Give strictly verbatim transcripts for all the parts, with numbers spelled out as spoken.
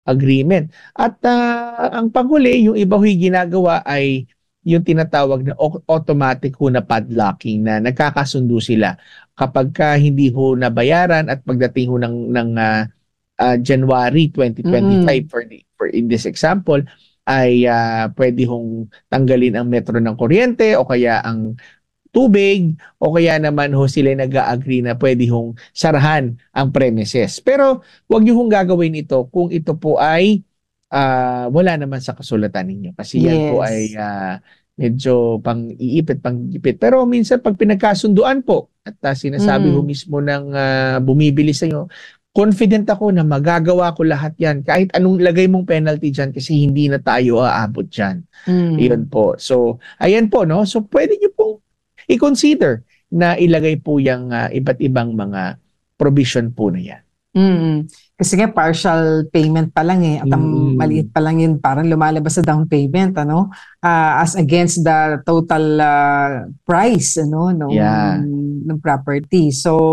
agreement. At uh, ang panghuli, yung iba huy ginagawa ay yung tinatawag na automatic ho na padlocking na nagkakasundo sila kapag ka hindi ho nabayaran at pagdating ho ng, ng uh, uh, January twenty twenty-five Mm. for, the, for in this example ay uh, pwede hong tanggalin ang metro ng kuryente o kaya ang tubig o kaya naman ho sila nag-agree na pwede hong sarahan ang premises. Pero wag niyo hong gagawin ito kung ito po ay uh, wala naman sa kasulatan ninyo. Kasi yan po ay Yes. uh, medyo pang-iipit, pang-ipit. Pero minsan pag pinagkasunduan po at uh, sinasabi ho Mm. mismo ng uh, bumibili sa inyo, confident ako na magagawa ko lahat yan. Kahit anong lagay mong penalty dyan kasi hindi na tayo aabot dyan. Mm. Iyon po. So, ayan po, no? So, pwede niyo pong i-consider na ilagay po yung uh, iba't ibang mga provision po na yan. Mm. Kasi nga partial payment pa lang eh at ang Mm. maliit pa lang yun, parang lumalabas sa down payment, ano, uh, as against the total uh, price, ano, ng Yeah. ng property.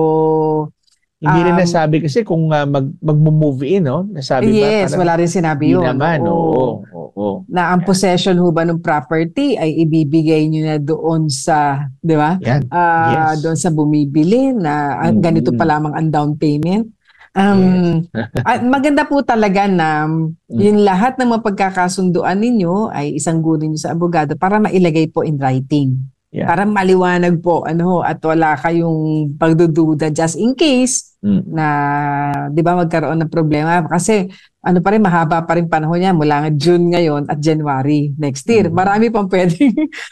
So Hindi rin um, nasabi kasi kung uh, mag mag-move in, no? Nasabi ba yes, parang wala rin sinabi hindi yun. naman, Oo. oo, oo. Na ang Yan. possession ho ba ng property ay ibibigay nyo na doon sa, di ba? Yan. Ah, Yes. doon sa bumibili na ah, ganito pa Mm. lamang ang down payment. Um, at maganda po talaga na yung lahat ng mapagkakasunduan ninyo ay isanggunin nyo sa abogado para mailagay po in writing. Yeah. Para maliwanag po ano at wala kayong pagdududa just in case Mm. na 'di ba magkaroon ng problema kasi ano pa rin mahaba pa rin panahon niya mula nga June ngayon at January next year. Mm. Marami pang pwedeng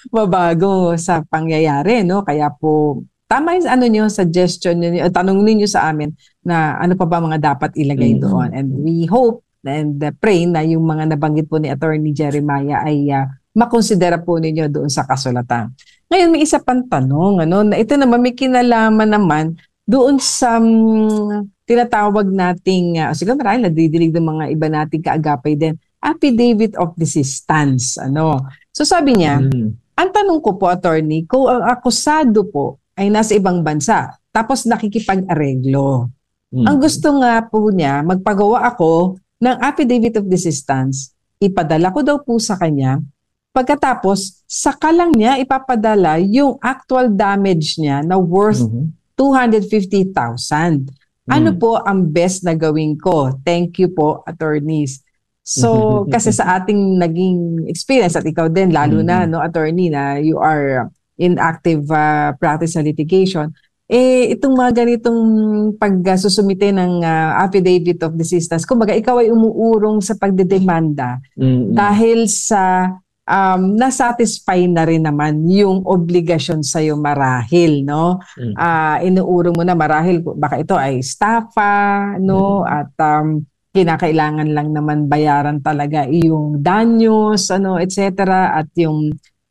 mabago sa pangyayari, no? Kaya po tama yung ano niyo, suggestion niyo, tanong niyo sa amin na ano pa ba mga dapat ilagay Mm. doon. And we hope and uh, pray na yung mga nabanggit po ni Attorney Jeremiah ay uh, makonsidera po ninyo doon sa kasulatan. Ngayon may isa pang tanong, ano, na ito naman may kinalaman naman doon sa um, tinatawag nating, uh, siguro marahil nadidinig ng mga iba nating kaagapay din, affidavit of desistance. Ano? So sabi niya, Mm. ang tanong ko po, attorney, kung ang akusado po ay nasa ibang bansa, tapos nakikipag-areglo. Mm. Ang gusto nga po niya, magpagawa ako ng affidavit of desistance, ipadala ko daw po sa kanya, pagkatapos, saka lang niya ipapadala yung actual damage niya na worth Mhm. two hundred fifty thousand. Ano Mm. po ang best na gawin ko? Thank you po, attorneys. So, kasi sa ating naging experience at ikaw din, lalo na, Mhm. no, attorney, na you are in active uh, practice sa litigation, eh, itong mga ganitong pagsusumite ng uh, affidavit of desistance, kumbaga, ikaw ay umuurong sa pagdedemanda Mm. dahil sa um, nasatisfy na rin naman yung obligasyon sa'yo marahil, no? Mm. Uh, inuurong mo na marahil, baka ito ay estafa, no? Mm. At um, kinakailangan lang naman bayaran talaga yung danyos, ano, et cetera. At yung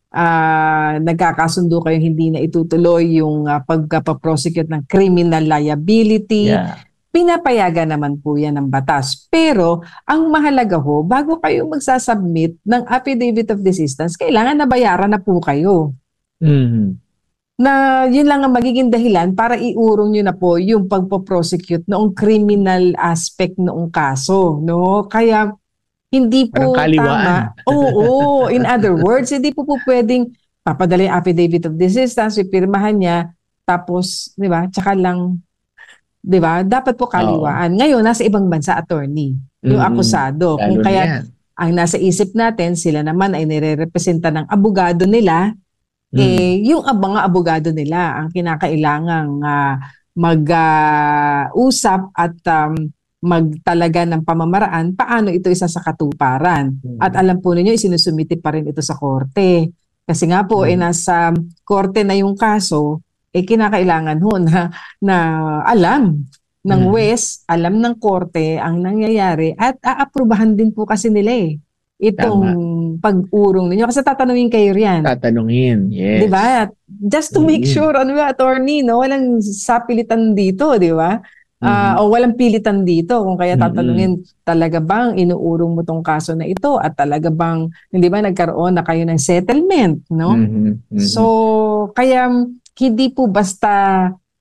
uh, nagkakasundo kayo hindi na itutuloy yung uh, pagpaprosecute ng criminal liability. Yeah. Pinapayagan naman po yan ng batas. Pero, ang mahalaga ho, bago kayo magsasubmit ng affidavit of desistance, kailangan nabayaran na po kayo. Mm. Na yun lang ang magiging dahilan para iurong nyo na po yung pagpo-prosecute noong criminal aspect noong kaso. No? Kaya, hindi po Parang kaliwaan. tama. Oo, in other words, hindi po po pwedeng papadala yung affidavit of desistance, pipirmahan niya, tapos, di ba, tsaka lang, di ba? Dapat po kaliwaan. Oo. Ngayon, nasa ibang bansa, attorney, yung Mm-mm. akusado. Lalo Kung na kaya yan. ang nasa isip natin, sila naman ay nire-representa ng abogado nila, Mm. eh, yung ab- mga abogado nila ang kinakailangang uh, mag-usap uh, at um, magtalaga ng pamamaraan paano ito isa sa katuparan. Mm. At alam po ninyo, isinusumiti pa rin ito sa korte. Kasi nga po, Mm. eh, nasa korte na yung kaso, eh kinakailangan ho na, na alam ng Mm. West, alam ng korte ang nangyayari at aaprubahan din po kasi nila eh itong Tama. pag-urong ninyo. Kasi tatanungin kayo riyan. Tatanungin, yes. Di ba? Just to make Mm-hmm. sure, ano ba, attorney, no? Walang sapilitan dito, di ba? Uh, mm-hmm. O walang pilitan dito kung kaya tatanungin, mm-hmm. talaga bang inuurong mo tong kaso na ito at talaga bang, hindi ba nagkaroon na kayo ng settlement, no? Mm-hmm. Mm-hmm. So, kaya hindi po basta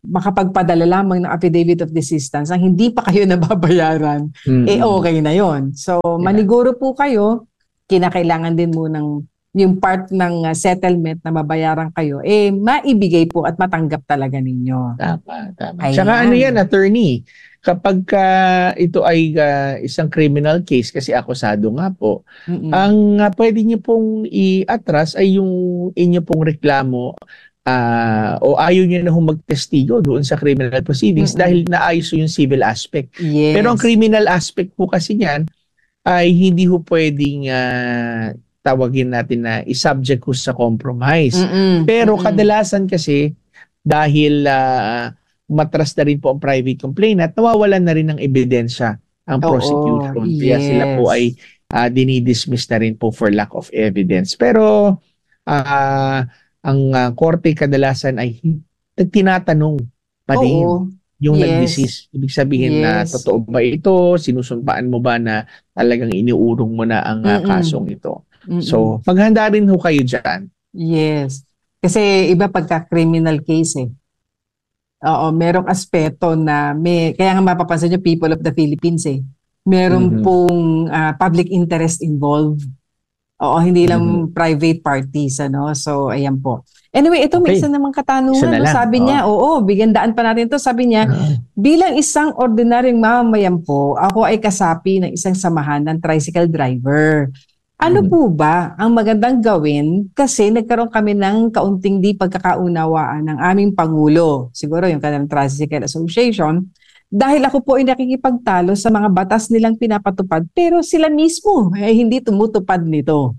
makapagpadala lamang ng affidavit of desistance ang hindi pa kayo nababayaran, Mm-mm. eh okay na yon. So, Yeah. maniguro po kayo, kinakailangan din mo ng yung part ng uh, settlement na mabayaran kayo, eh maibigay po at matanggap talaga ninyo. Tama, tama. Ayan. Tsaka ano yan, attorney, kapag ka ito ay uh, isang criminal case, kasi akusado nga po, Mm-mm. ang uh, pwede niyo pong i-atras ay yung inyo pong reklamo uh, o ayaw niyo na hong magtestigo doon sa criminal proceedings. Mm-mm. Dahil naayos yung civil aspect. Yes. Pero ang criminal aspect po kasi niyan ay hindi ho pwedeng uh, tawagin natin na i-subject ko sa compromise. Mm-mm. Pero Mm-mm. kadalasan kasi dahil uh, matras na rin po ang private complainant, nawawalan na rin ng ebidensya ang Oo, prosecution. Kaya yes. sila po ay uh, dinidismiss na rin po for lack of evidence. Pero uh, ang uh, korte kadalasan ay tinatanong pa rin Oo. yung Yes. nag-desist. Ibig sabihin na Yes. totoo ba ito? Sinusumpaan mo ba na talagang iniurong mo na ang uh, Mm-mm. kasong ito? Mm-mm. So, maghanda rin ho kayo dyan. Yes. Kasi iba pagka criminal case eh. Oo, merong aspeto na may, kaya nga mapapansin nyo, people of the Philippines eh. Meron Mhm. pong ah, public interest involved. Oo, hindi lang Mhm. private parties, ano. So, ayan po. Anyway, ito may Okay. isa namang Isa katanungan. na No? lang, Sabi oo. niya, oo, bigyan daan pa natin to. Sabi niya, bilang isang ordinaryong mamamayan po, ako ay kasapi ng isang samahan ng tricycle driver. Ano Mhm. po ba ang magandang gawin? Kasi nagkaroon kami ng kaunting di pagkakaunawaan ng aming Pangulo, siguro yung kanilang Tricycle Association, dahil ako po ay nakikipagtalo sa mga batas nilang pinapatupad, pero sila mismo ay hindi tumutupad nito.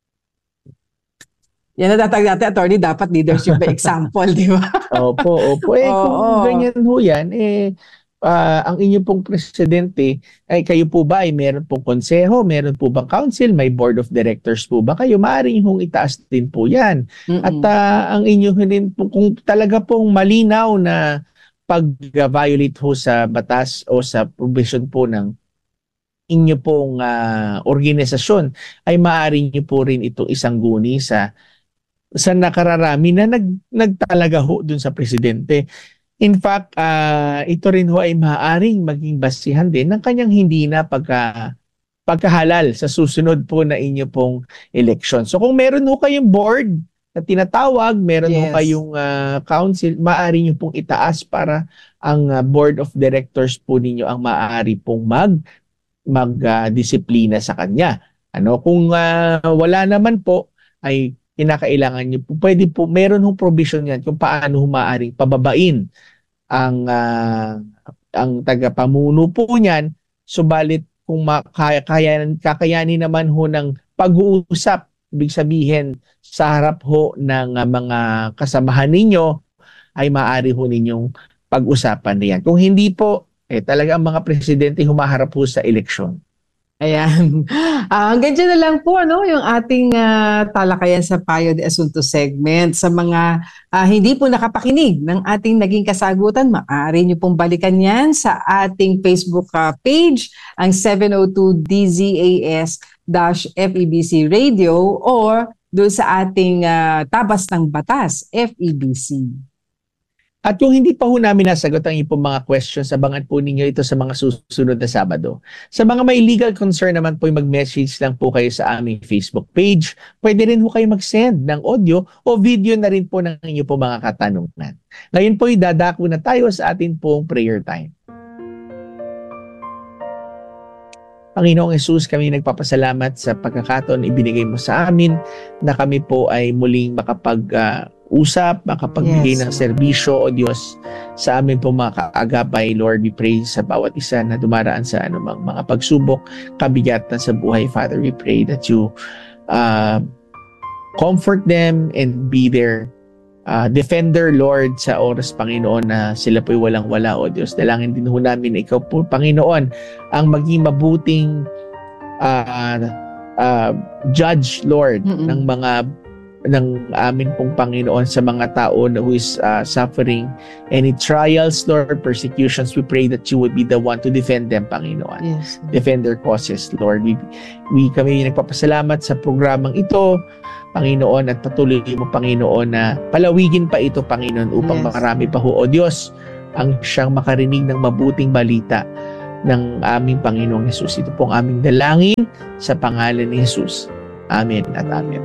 Yan na tatag natin, attorney, dapat leadership by example, di ba? Opo, opo. Eh, kung Oo. ganyan ho yan, eh, ah, ang inyo pong presidente, ay kayo po ba ay meron pong konseho, meron po bang council, may board of directors po ba kayo? Maaaring hong itaas din po yan. Mm-mm. At ah, ang inyo din po, kung talaga pong malinaw na pag-violate ho sa batas o sa provision po ng inyo pong ah, organisasyon, ay maaaring nyo po rin itong isangguni sa sa nakararami na nag, nagtalaga ho dun sa presidente. In fact, ah, ito rin ho ay maaaring maging basihan din ng kanyang hindi na pagka, pagkahalal sa susunod po na inyo pong election. So kung meron ho kayong board na tinatawag, meron ho Yes. kayong ah, council, maaari nyo pong itaas para ang ah, board of directors po ninyo ang maaari pong mag mag-disiplina sa kanya. Ano, kung ah, wala naman po ay kinakailangan niyo po, pwede po, meron hong provision yan kung paano humaaring pababain ang ah, ang tagapamuno po niyan. Subalit kung makaya, kaya, kakayanin naman ho ng pag-uusap, ibig sabihin sa harap ho ng ah, mga kasamahan ninyo, ay maaari ho ninyong pag-usapan riyan. Kung hindi po, eh talaga ang mga presidente humaharap po sa eleksyon. Ayan. Ah, hanggang dyan na lang po ano, yung ating ah, talakayan sa Payo de Asunto segment. Sa mga ah, hindi po nakapakinig ng ating naging kasagutan, maaari nyo pong balikan yan sa ating Facebook ah, page, ang seven oh two D Z A S-F E B C Radio, or doon sa ating ah, Tabas ng Batas, F E B C. At kung hindi pa ho namin nasagot ang inyong mga questions, abangan po ninyo ito sa mga susunod na Sabado. Sa mga may legal concern naman po, mag-message lang po kayo sa aming Facebook page. Pwede rin po kayo mag-send ng audio o video na rin po ng inyong po mga katanungan. Ngayon po, dadako na tayo sa atin pong prayer time. Panginoong Hesus, kami nagpapasalamat sa pagkakataon ibinigay mo sa amin na kami po ay muling makapag uh, usap, makapagbigay Yes. ng serbisyo, O Diyos, sa amin po mga kaagapay. Lord, we pray sa bawat isa na dumaraan sa anumang mga pagsubok, kabigatan sa buhay. Father, we pray that you uh, comfort them and be their uh, defender, Lord, sa oras, Panginoon, na sila po'y walang-wala, O Diyos. Dalangin din ho namin na ikaw po, Panginoon, ang maging mabuting uh, uh, judge, Lord, Mm-mm. ng mga ng amin pong Panginoon sa mga tao na who is uh, suffering any trials, Lord, persecutions. We pray that you would be the one to defend them, Panginoon. Yes. Defend their causes, Lord. We, we kami nagpapasalamat sa programang ito, Panginoon, at patuloy mo, Panginoon, na palawigin pa ito, Panginoon, upang Yes. marami pa ho, O Diyos, ang siyang makarinig ng mabuting balita ng aming Panginoong Jesus. Ito pong aming dalangin sa pangalan ni Jesus. Amen at amen.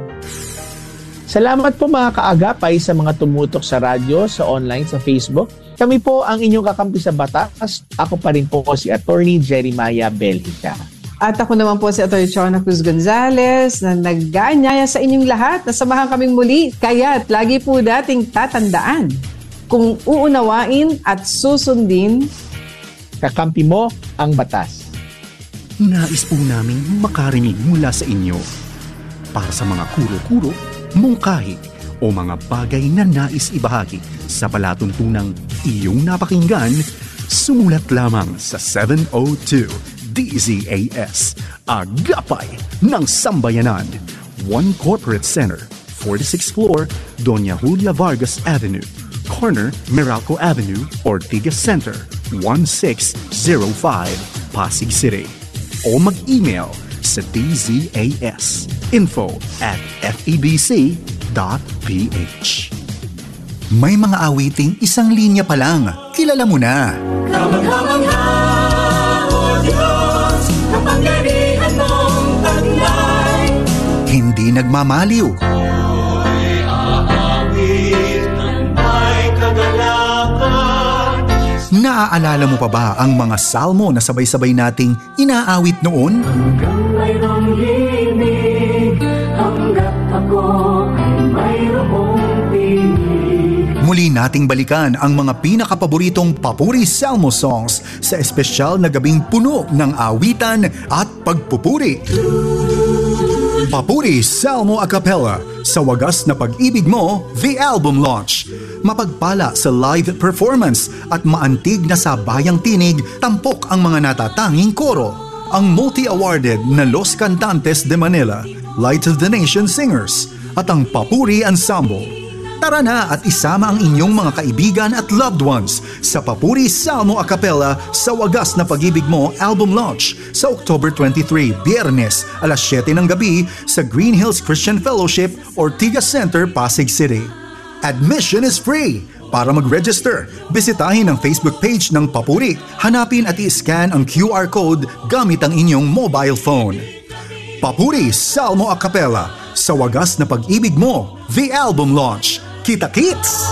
Salamat po mga kaagapay sa mga tumutok sa radyo, sa online, sa Facebook. Kami po ang inyong kakampi sa batas. Ako pa rin po si Attorney Jeremiah Belhica. At ako naman po si Atty. Chona Cruz Gonzales na nag-aanyaya sa inyong lahat na samahan kaming muli. Kaya't lagi po dating tatandaan, kung uunawain at susundin, Kakampi mo ang batas. Nais po namin makarinig mula sa inyo para sa mga kuro-kuro, mungkahi o mga bagay na nais ibahagi sa palatuntunang iyong napakinggan, sumulat lamang sa seven oh two D Z A S, Agapay ng Sambayanan, One Corporate Center, forty-sixth floor, Doña Julia Vargas Avenue, corner Meralco Avenue, Ortigas Center, one six zero five, Pasig City. O mag-email sa d z a s info at f e b c dot p h. May mga awiting isang linya pa lang. Kilala mo na. Kamangha-mangha, O Diyos, kapangyarihan mong taglay. Hindi nagmamaliw. Ako'y aawit ng may kagalakan. Naaalala mo pa ba ang mga salmo na sabay-sabay nating inaawit noon? Hanggang mayroong himig, hanggat ako ay mayroong tinig. Muli nating balikan ang mga pinakapaboritong papuri salmo songs sa espesyal na gabing puno ng awitan at pagpupuri. Papuri Salmo a Cappella sa wagas na pag-ibig mo, the album launch. Mapagpala sa live performance at maantig na sabayang tinig, tampok ang mga natatanging koro. Ang multi-awarded na Los Cantantes de Manila, Light of the Nation Singers at ang Papuri Ensemble. Tara na at isama ang inyong mga kaibigan at loved ones sa Papuri Salmo a Cappella sa wagas na pag-ibig mo album launch sa October twenty-third, Biyernes, alas siyete ng gabi sa Green Hills Christian Fellowship, Ortigas Center, Pasig City. Admission is free. Para mag-register, bisitahin ang Facebook page ng Papuri. Hanapin at i-scan ang Q R code gamit ang inyong mobile phone. Papuri Salmo a Cappella sa wagas na pag-ibig mo, the album launch. Kita-kits!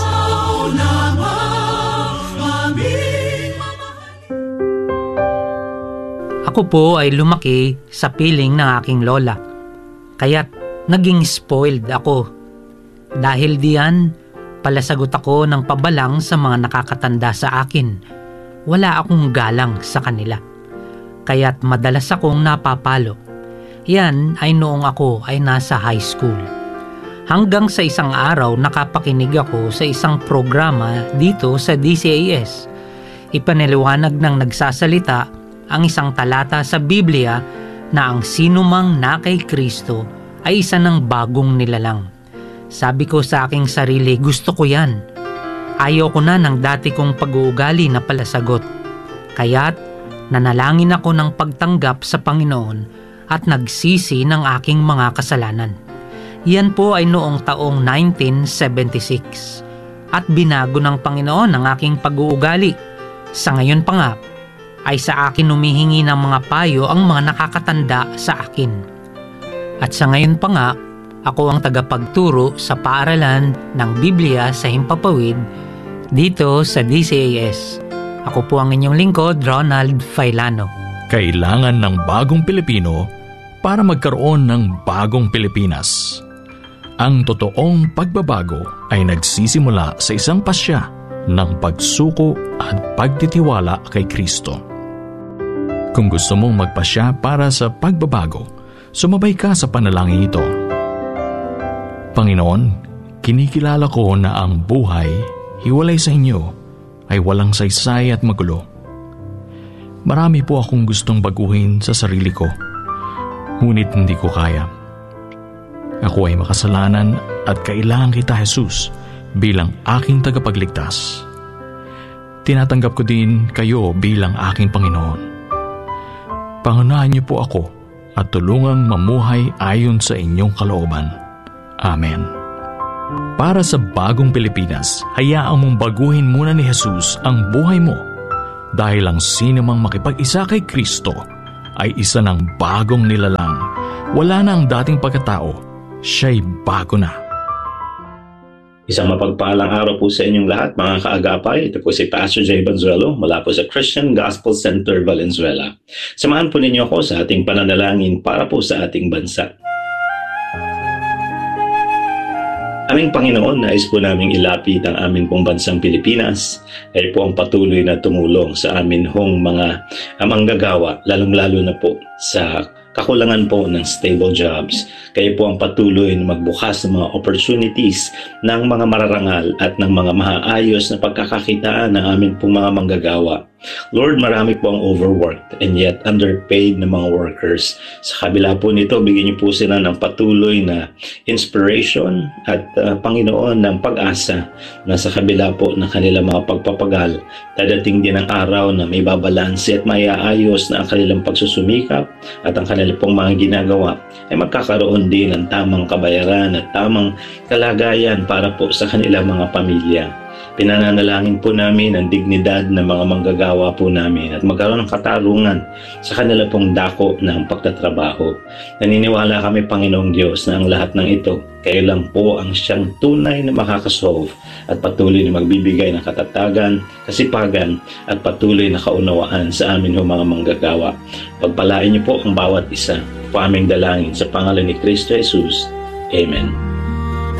Ako po ay lumaki sa piling ng aking lola. Kaya't naging spoiled ako. Dahil diyan, palasagot ako ng pabalang sa mga nakakatanda sa akin. Wala akong galang sa kanila. Kaya't madalas akong napapalo. Yan ay noong ako ay nasa high school. Hanggang sa isang araw nakapakinig ako sa isang programa dito sa D C A S. Ipaniliwanag ng nagsasalita ang isang talata sa Biblia na ang sinumang na kay Kristo ay isa ng bagong nilalang. Sabi ko sa aking sarili, gusto ko yan. Ayaw ko na ng dati kong pag-uugali na palasagot. Kaya't nanalangin ako ng pagtanggap sa Panginoon at nagsisi ng aking mga kasalanan. Yan po ay noong taong nineteen seventy-six at binago ng Panginoon ang aking pag-uugali. Sa ngayon pa nga, ay sa akin humihingi ng mga payo ang mga nakakatanda sa akin. At sa ngayon pa nga, ako ang tagapagturo sa paaralan ng Biblia sa Himpapawid dito sa D C A S. Ako po ang inyong lingkod, Ronald Failano. Kailangan ng bagong Pilipino para magkaroon ng bagong Pilipinas. Ang totoong pagbabago ay nagsisimula sa isang pasya ng pagsuko at pagtitiwala kay Kristo. Kung gusto mong magpasya para sa pagbabago, sumabay ka sa panalangin ito. Panginoon, kinikilala ko na ang buhay, hiwalay sa inyo, ay walang saysay at magulo. Marami po akong gustong baguhin sa sarili ko, ngunit hindi ko kaya. Ako ay makasalanan at kailangan kita, Jesus, bilang aking tagapagligtas. Tinatanggap ko din kayo bilang aking Panginoon. Pangunahan niyo po ako at tulungang mamuhay ayon sa inyong kalooban. Amen. Para sa bagong Pilipinas, hayaan mong baguhin muna ni Jesus ang buhay mo dahil ang sino mang makipag-isa kay Kristo ay isa ng bagong nilalang. Wala na ang dating pagkatao, siya'y bago na. Isang mapagpalang araw po sa inyong lahat, mga kaagapay. Ito po si Pastor Jay Banzuelo mula po sa Christian Gospel Center, Valenzuela. Samahan po ninyo ako sa ating pananalangin para po sa ating bansa. Aming Panginoon, nais po naming ilapit ang amin pong bansang Pilipinas ay po ang patuloy na tumulong sa amin hong mga manggagawa, lalong-lalo na po sa kakulangan po ng stable jobs. Kayo po ang patuloy na magbukas ng mga opportunities ng mga mararangal at ng mga maayos na pagkakakitaan ng amin pong mga manggagawa. Lord, marami po ang overworked and yet underpaid na mga workers. Sa kabila po nito, bigyan niyo po sila ng patuloy na inspiration at uh, Panginoon ng pag-asa na sa kabila po ng kanilang mga pagpapagal, dadating din ang araw na may babalanse at maiaayos na ang kanilang pagsusumikap at ang kanilang pong mga ginagawa ay magkakaroon din ng tamang kabayaran at tamang kalagayan para po sa kanilang mga pamilya. Pinananalangin po namin ang dignidad ng mga manggagawa po namin at magkaroon ng katarungan sa kanila pong dako ng pagtatrabaho. Naniniwala kami, Panginoong Diyos, na ang lahat ng ito, kayo lang po ang siyang tunay na makakasolve at patuloy na magbibigay ng katatagan, kasipagan at patuloy na kaunawaan sa amin ho mga manggagawa. Pagpalain niyo po ang bawat isa. Po aming dalangin sa pangalan ni Kristo Jesus. Amen.